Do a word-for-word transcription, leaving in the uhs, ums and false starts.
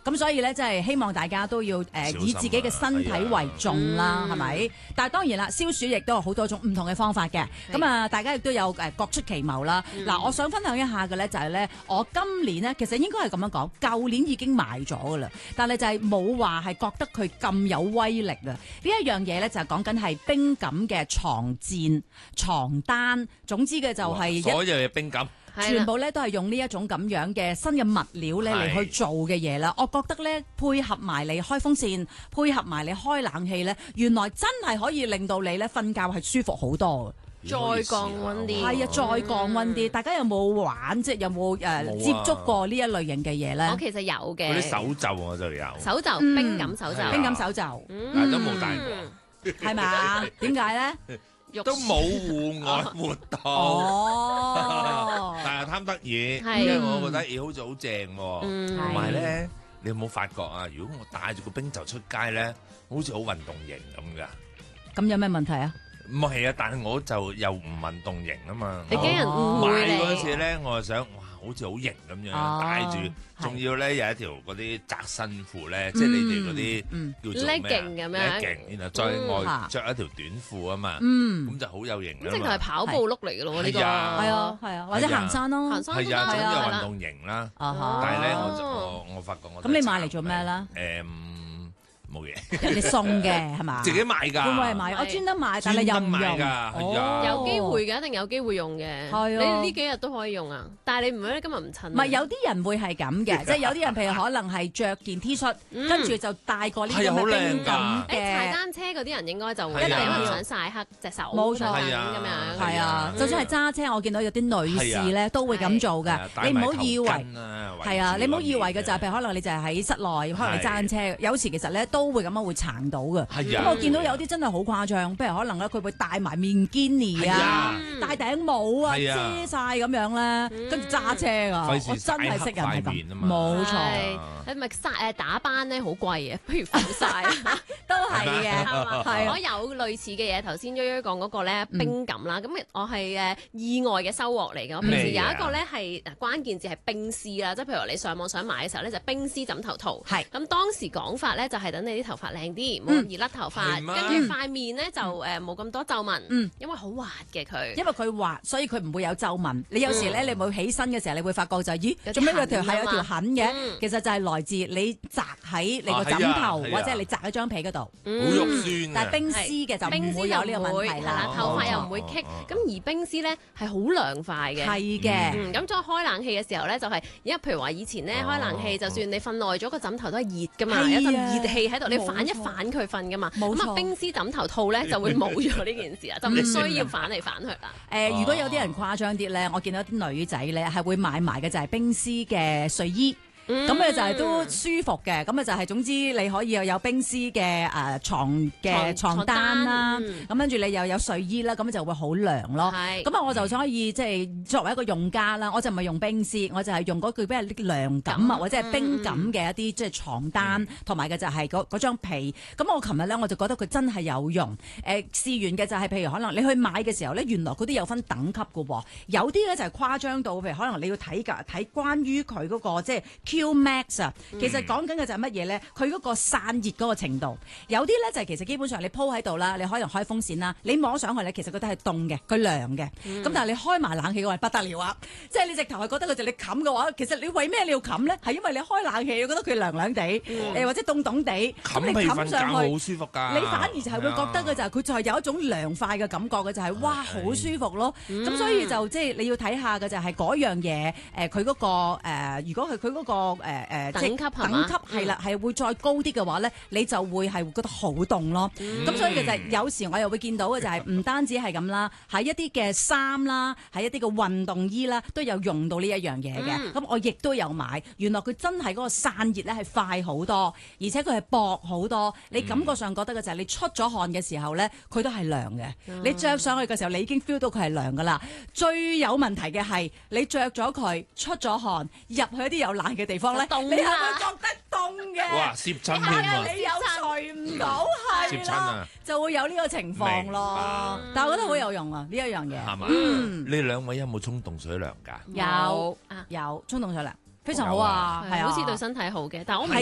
咁所以咧，即係希望大家都要誒、呃、以自己嘅身體為重啦，係咪、嗯？但係當然啦，消暑亦都有好多種唔同嘅方法嘅。咁啊，大家亦都有誒各出奇謀啦。嗱、嗯，我想分享一下嘅咧，就係咧，我今年咧其實應該係咁樣講，舊年已經買咗噶啦，但係就係冇話係覺得佢咁有威力啊！呢一樣嘢咧就係講緊係冰感嘅床墊、床單，總之嘅就係所有嘢冰感。 全部咧都係用呢一種咁樣嘅新嘅物料咧嚟去做嘅嘢啦，我覺得咧配合埋你開風扇，配合埋你開冷氣咧，原來真係可以令到你咧瞓覺係舒服好多。 再降溫啲， 係啊，再降溫啲。大家有冇玩即係有冇誒、呃、接觸過呢一類型嘅嘢咧？ 我其實有嘅。 嗰啲手袖我就有。 手袖、嗯、冰感手袖， 冰感手袖， 嗯、但係都冇戴過， 係咪啊？點解咧？ 都冇戶外活動， 哦、 但係貪得意，因為我覺得嘢好似好正喎。同埋咧，你有冇發覺啊？如果我帶住個冰袖出街咧，好似好運動型咁噶。 咁有咩問題啊？ 唔係啊，但係我就又唔運動型啊嘛。 你驚人誤會你？ 買嗰陣時咧，我就想，哇，好似好型咁樣，帶住，仲要咧有一條嗰啲窄身褲咧，即係你哋嗰啲叫做咩咁樣 ？legging，然後再外着一條短褲啊嘛，咁就好有型。 咁直頭係跑步碌嚟嘅咯，呢個係啊係啊，或者行山咯， 行山係啊，總之有運動型啦。但係咧，我就我我發覺我咁你買嚟做咩咧？ 誒。冇嘢， 人哋送嘅係嘛？ 自己買㗎， 會唔會係買？我專登買，但係又唔用。 有機會嘅，一定有機會用嘅。係你呢幾日都可以用啊，但係你唔會咧，今日唔襯。唔係有啲人會係咁嘅，即係有啲人譬如可能係着件 T 恤，跟住就帶過呢啲咁嘅冰感嘅。 踩單車嗰啲人應該就會一定想曬黑隻手， 冇錯咁樣。 係啊，就算係揸車，我見到有啲女士咧都會咁做嘅。你唔好以為係啊，你唔好以為嘅就係譬如可能你就係喺室內，可能你揸緊車，有時其實咧都。都會咁樣會撐到嘅，咁、啊、我見到有啲真係好誇張，譬如可能咧佢會戴埋面堅尼啊，戴頂帽啊，遮晒咁樣咧，跟住揸車啊，我真係識人係咁，冇錯， 你咪曬誒打斑咧好貴啊，不如防曬都係嘅，係我有類似嘅嘢，頭先悠悠講嗰個咧冰感啦，咁、嗯、我係誒意外嘅收穫嚟嘅，我平時有一個咧係關鍵字係冰絲啦，即係譬如你上網想買嘅時候咧就冰絲枕頭套，係咁當時講法咧就係等你啲頭髮靚啲，冇咁易甩頭髮，跟住塊面咧就誒冇咁多皺紋，嗯，因為好滑嘅佢， 因為佢滑，所以佢唔會有皺紋。你有時咧，你冇起身嘅時候，你會發覺就咦，做咩有條係有條痕嘅？其實就係來自你擲喺你個枕頭或者你擲喺張被嗰度， 好肉酸。 但係冰絲嘅就唔會有呢個問題啦， 頭髮又唔會棘。咁而冰絲咧係好涼快嘅， 係嘅。 咁再開冷氣嘅時候咧，就係因為譬如話以前咧開冷氣，就算你瞓耐咗，個枕頭都係熱㗎嘛，有陣熱氣喺度，你反一反佢瞓㗎嘛。咁啊冰絲枕頭套咧就會冇咗呢件事啊，就唔需要反嚟反去啦。 誒，如果有啲人誇張啲咧，我見到啲女仔咧係會買埋嘅就係冰絲嘅睡衣。咁咧、嗯、就係都舒服嘅，咁啊就係總之你可以又有冰絲嘅誒牀嘅床單啦，咁跟住你又有睡衣啦，咁就會好涼咯。咁啊我就可以即係作為一個用家啦，我就唔係用冰絲，我就係用嗰句比較涼感啊，嗯、或者係冰感嘅一啲即係床單，同埋嘅就係嗰嗰張被。咁我琴日咧我就覺得佢真係有用。誒、呃、試完嘅就係譬如可能你去買嘅時候咧，原來嗰啲有分等級嘅喎，有啲咧就係誇張到，譬如可能你要睇㗎睇關於佢嗰個即係。Q Max 啊，其實講緊嘅就係乜嘢咧？佢嗰個散熱嗰個程度，有啲咧就係其實基本上你鋪喺度啦，你可能開風扇啦，你摸上去咧，其實佢都係凍嘅，佢涼嘅。咁、嗯、但係你開埋冷氣嘅話不得了啊！即係你直頭係覺得佢就你冚嘅話，其實你為咩你要冚咧？係因為你開冷氣，你覺得佢涼涼地，誒、嗯、或者凍凍地，咁你冚上去好舒服㗎。你反而就係會覺得嘅就係佢就係有一種涼快嘅感覺嘅，就係、是、哇好舒服咯。咁、嗯、所以就即係你要睇下嘅就係嗰樣嘢，誒佢嗰個、呃、如果係佢嗰個誒。呃誒、呃， 等級等級係啦，係、嗯、會再高啲嘅話咧，你就會係覺得好凍咯。咁、嗯、所以其實有時我又會見到嘅就係唔單止係咁啦，喺一啲嘅衫啦，喺一啲嘅運動衣啦，都有用到呢一樣嘢嘅。咁、嗯、我亦都有買，原來佢真係嗰個散熱咧係快好多，而且佢係薄好多。你感覺上覺得嘅就係你出咗汗嘅時候咧，佢都係涼嘅。嗯、你着上去嘅時候，你已經 feel 到佢係涼噶啦。最有問題嘅係你着咗佢出咗汗，入去一啲有冷嘅地方咧。你係咪覺得凍嘅？ 哇！攝親添喎！ 你又除唔到，係啦，就會有呢個情況咯。但係我覺得好有用啊！呢一樣嘢係嘛？嗯， 你兩位有冇沖凍水涼㗎？ 有啊，有沖凍水涼，非常好啊，係啊， 好似對身體好嘅。但係我唔